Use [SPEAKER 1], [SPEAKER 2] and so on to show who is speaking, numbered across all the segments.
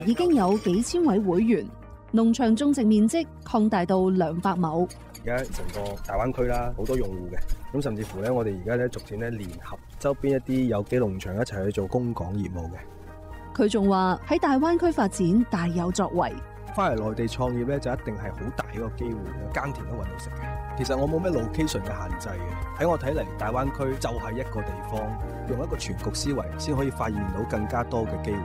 [SPEAKER 1] 已經有幾千位會員，農場種植面積擴大到200畝。
[SPEAKER 2] 而家成個大灣區啦，好多用戶嘅，咁甚至乎咧，我哋而家咧逐漸咧聯合周邊一啲有機農場一齊去做供港業務嘅。
[SPEAKER 1] 佢仲話喺大灣區發展大有作為。
[SPEAKER 2] 翻嚟內地創業咧，就一定係好大一個機會嘅，耕田都搵到食嘅。其實我冇咩 location 嘅限制嘅，喺我睇嚟，大灣區就係一個地方，用一個全局思維，先可以發現到更加多嘅機會。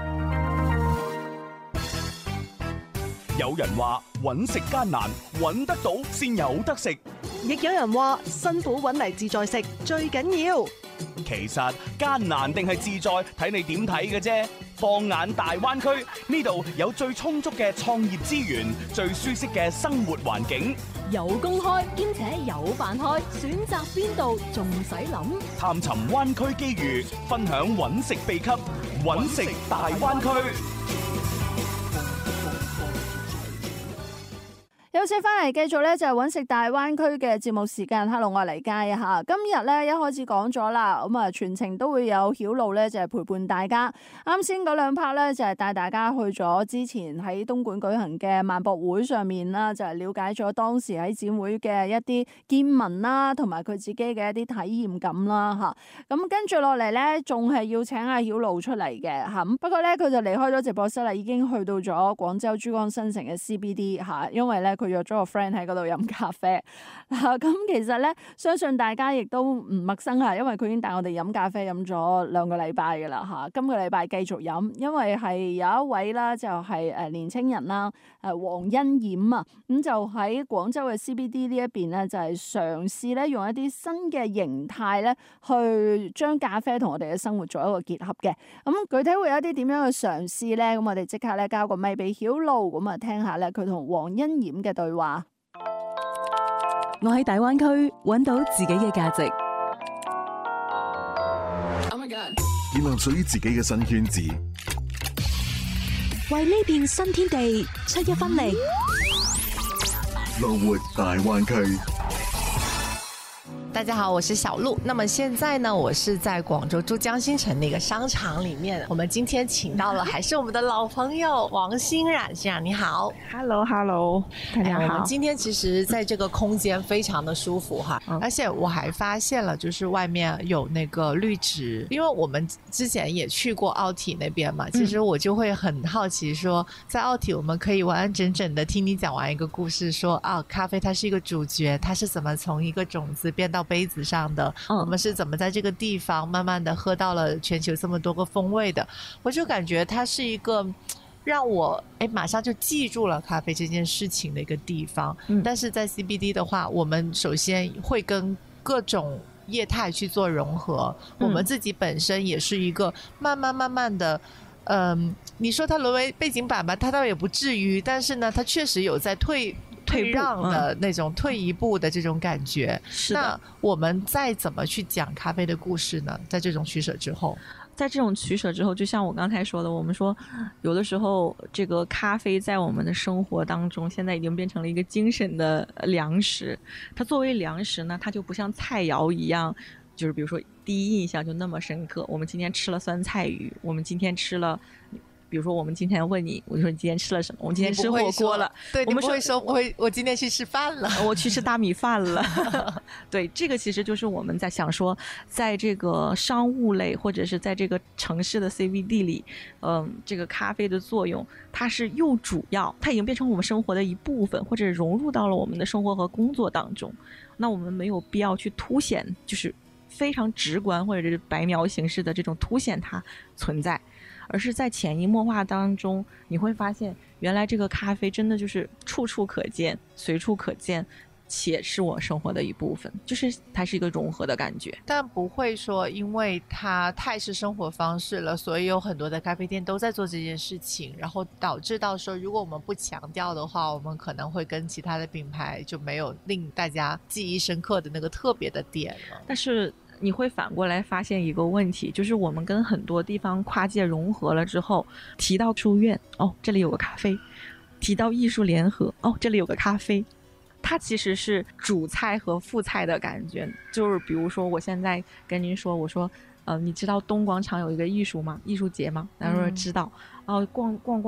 [SPEAKER 3] 有人話搵食艱難，搵得到先有得食；
[SPEAKER 4] 亦有人話辛苦搵嚟自在食最緊要。
[SPEAKER 3] 其實艱難定係自在，睇你點睇嘅啫。放眼大灣區，呢度有最充足嘅創業資源，最舒適嘅生活環境，
[SPEAKER 5] 有公開兼且有飯開，選擇邊度仲使諗？
[SPEAKER 3] 探尋灣區機遇，分享搵食秘笈，搵食大灣區。
[SPEAKER 1] 有請翻嚟，繼續咧就係搵食大灣區嘅節目時間。Hello， 我係黎佳啊！今日咧一開始講咗啦，咁啊全程都會有曉露咧就係陪伴大家。啱先嗰兩 part 咧就係帶大家去咗之前喺東莞舉行嘅萬博會上面啦，就係了解咗當時喺展會嘅一啲見聞啦，同埋佢自己嘅一啲體驗感啦吓。咁跟住落嚟咧，仲係要請阿曉露出嚟嘅吓。不過咧佢就離開咗直播室啦，已經去到咗廣州珠江新城嘅 CBD 吓，因為咧佢約咗個 friend 喺嗰度飲咖啡。咁其實咧，相信大家亦都唔陌生吓，因為佢已經帶我哋飲咖啡飲咗2個禮拜噶啦吓。今個禮拜繼續飲，因為係有一位啦，就係年青人啦，黃欣冉啊，咁就喺廣州嘅 CBD 呢一邊咧，就係嘗試咧用一啲新嘅形態咧，去將咖啡同我哋嘅生活做一個結合嘅。咁具體會有一啲點樣嘅嘗試咧？咁我哋即刻咧交個咪俾曉露，咁啊聽下咧佢同黃欣冉嘅對話。
[SPEAKER 5] 我喺大灣區揾到自己嘅價值。
[SPEAKER 6] Oh my God！ 建立屬於自己嘅新圈子，
[SPEAKER 5] 為呢片新天地出一分力。
[SPEAKER 6] 樂活大灣區。
[SPEAKER 7] 大家好，我是小陸。那麼現在呢，我是在廣州珠江新城的一個商場裡面。我們今天請到了還是我們的老朋友王欣冉先生，你好。
[SPEAKER 8] Hello， 大家好。
[SPEAKER 7] 我們今天其實在這個空間非常的舒服哈，而且我還發現了，就是外面有那個綠植，因為我們之前也去過奧體那邊嘛，其實我就會很好奇說，在奧體我們可以完完整整的聽你講完一個故事，說啊，咖啡它是一個主角，它是怎麼從一個種子變到杯子上的，我們是怎麼在這個地方慢慢的喝到了全球這麼多個風味的，我就感覺它是一個讓我馬上就記住了咖啡這件事情的一個地方。但是在 CBD 的話，我們首先會跟各種業態去做融合，我們自己本身也是一個慢慢的你說它淪為背景板吧，它倒也不至於，但是呢它確實有在退讓的那種退一步的這種感覺。那我們再怎麼去講咖啡的故事呢？在這種取捨之後，
[SPEAKER 8] 就像我剛才說的，我們說有的時候這個咖啡在我們的生活當中現在已經變成了一個精神的糧食。它作為糧食呢，它就不像菜肴一樣，就是比如說第一印象就那麼深刻。我們今天吃了酸菜魚，我們今天吃了，比如說我們今天問你，我就說你今天吃了什麼？我們今天吃火鍋了。
[SPEAKER 7] 對，我們會說我今天去吃飯了，
[SPEAKER 8] 我去吃大米飯了。對，這個其實就是我們在想說，在這個商務類或者是在這個城市的 CBD 裏，這個咖啡的作用，它是又主要，它已經變成我們生活的一部分，或者融入到了我們的生活和工作當中。那我們沒有必要去凸顯，就是非常直觀或者是白描形式的這種凸顯它存在。而是在潛移默化當中，你會發現原來這個咖啡真的就是處處可見，隨處可見，且是我生活的一部分，就是它是一個融合的感覺。
[SPEAKER 7] 但不會說因為它太是生活方式了，所以有很多的咖啡店都在做這件事情，然後導致到說如果我們不強調的話，我們可能會跟其他的品牌就沒有令大家記憶深刻的那個特別的點了。
[SPEAKER 8] 但是你會反過來發現一個問題，就是我們跟很多地方跨界融合了之後，提到書院，哦，這裡有個咖啡；提到藝術聯合，哦，這裡有個咖啡。它其實是主菜和副菜的感覺，就是比如說我現在跟您說，我說你知道東廣場有一個藝術節嗎？他說知道。 逛逛。